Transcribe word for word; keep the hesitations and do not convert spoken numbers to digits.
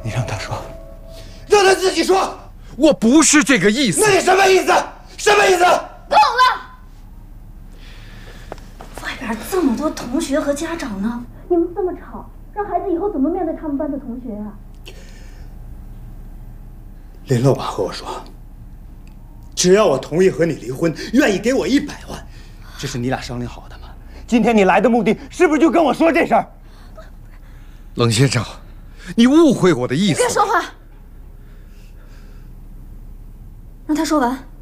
你让他说，让他自己说。 我不是这个意思。 那你什么意思？什么意思？ 够了！外边这么多同学和家长呢，你们这么吵，让孩子以后怎么面对他们班的同学啊？ 林老板和我说，只要我同意和你离婚，愿意给我一百万，这是你俩商量好的吗？今天你来的目的是不是就跟我说这事儿？ 冷先生，你误会我的意思。 别说话，让他说完。